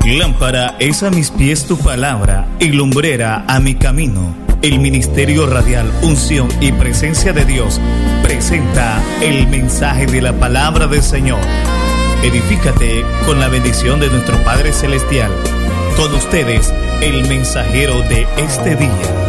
Lámpara es a mis pies tu palabra y lumbrera a mi camino. El Ministerio Radial Unción y Presencia de Dios presenta el mensaje de la palabra del Señor. Edifícate con la bendición de nuestro Padre Celestial. Con ustedes, el mensajero de este día.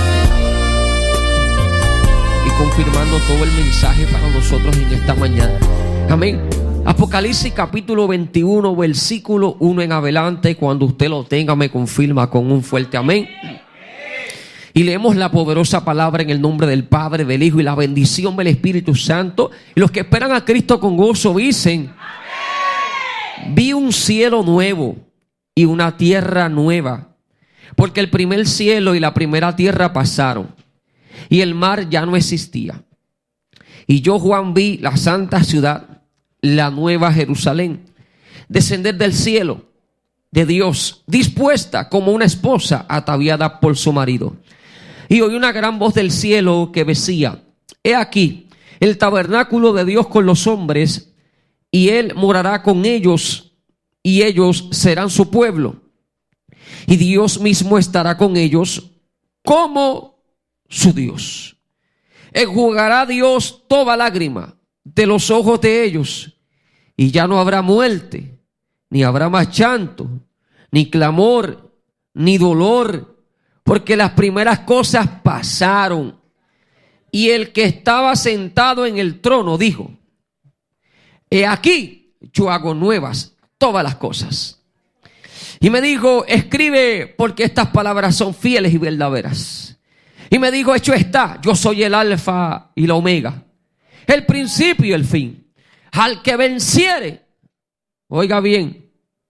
Y confirmando todo el mensaje para nosotros en esta mañana. Amén. Apocalipsis capítulo 21, versículo 1 en adelante. Cuando usted lo tenga, me confirma con un fuerte amén. Y leemos la poderosa palabra en el nombre del Padre, del Hijo y la bendición del Espíritu Santo. Y los que esperan a Cristo con gozo dicen: amén. Vi un cielo nuevo y una tierra nueva, porque el primer cielo y la primera tierra pasaron, y el mar ya no existía. Y yo, Juan, vi la santa ciudad, la nueva Jerusalén, descender del cielo de Dios, dispuesta como una esposa ataviada por su marido. Y oí una gran voz del cielo que decía: he aquí el tabernáculo de Dios con los hombres, y Él morará con ellos, y ellos serán su pueblo, y Dios mismo estará con ellos como su Dios. Enjugará Dios toda lágrima de los ojos de ellos, y ya no habrá muerte, ni habrá más llanto, ni clamor, ni dolor, porque las primeras cosas pasaron. Y el que estaba sentado en el trono dijo: he aquí, yo hago nuevas todas las cosas. Y me dijo: escribe, porque estas palabras son fieles y verdaderas. Y me dijo: hecho está, yo soy el alfa y la omega, el principio y el fin. Al que venciere, oiga bien,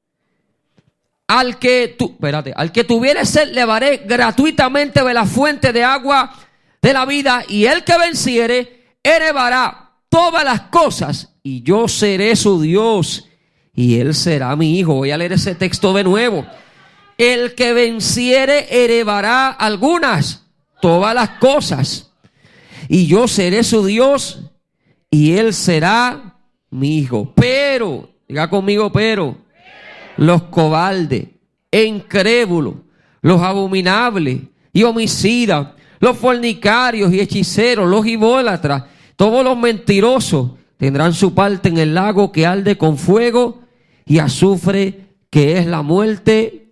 al que tuviere sed, le daré gratuitamente de la fuente de agua de la vida, y el que venciere heredará todas las cosas, y yo seré su Dios, y él será mi hijo. Voy a leer ese texto de nuevo. El que venciere heredará algunas, todas las cosas, y yo seré su Dios, y él será mi hijo. Pero, diga conmigo, pero los cobardes e incrédulos, los abominables y homicidas, los fornicarios y hechiceros, los idólatras, todos los mentirosos tendrán su parte en el lago que arde con fuego y azufre, que es la muerte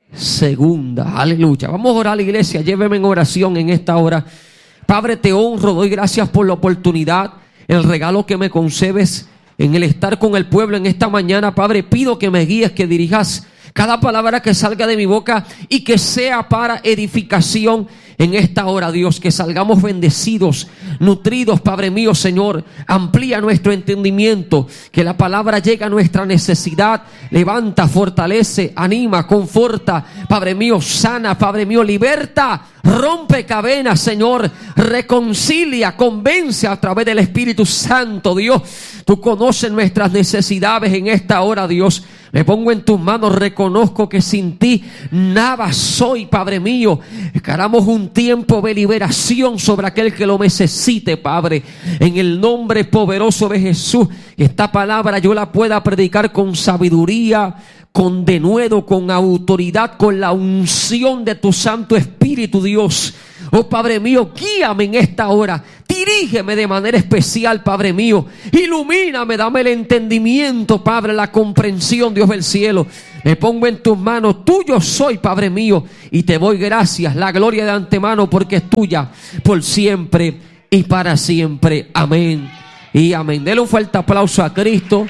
segunda. Aleluya. Vamos a orar a la iglesia. Lléveme en oración en esta hora. Padre, te honro, doy gracias por la oportunidad, el regalo que me concedes en el estar con el pueblo en esta mañana. Padre, pido que me guíes, que dirijas cada palabra que salga de mi boca y que sea para edificación en esta hora, Dios. Que salgamos bendecidos, nutridos, Padre mío, Señor. Amplía nuestro entendimiento, que la palabra llegue a nuestra necesidad. Levanta, fortalece, anima, conforta, Padre mío, sana, Padre mío, liberta, rompe cadenas, Señor, reconcilia, convence a través del Espíritu Santo. Dios, tú conoces nuestras necesidades en esta hora, Dios. Me pongo en tus manos, reconozco que sin ti nada soy, Padre mío. Queramos un tiempo de liberación sobre aquel que lo necesite, Padre. En el nombre poderoso de Jesús, esta palabra yo la pueda predicar con sabiduría, con denuedo, con autoridad, con la unción de tu Santo Espíritu, Dios. Oh Padre mío, guíame en esta hora, dirígeme de manera especial, Padre mío, ilumíname, dame el entendimiento, Padre, la comprensión, Dios del cielo. Me pongo en tus manos, tuyo soy, Padre mío, y te doy gracias, la gloria de antemano, porque es tuya por siempre y para siempre. Amén y amén. Dele un fuerte aplauso a Cristo.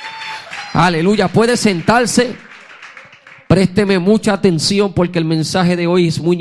Aleluya. Puede sentarse. Présteme mucha atención porque el mensaje de hoy es muy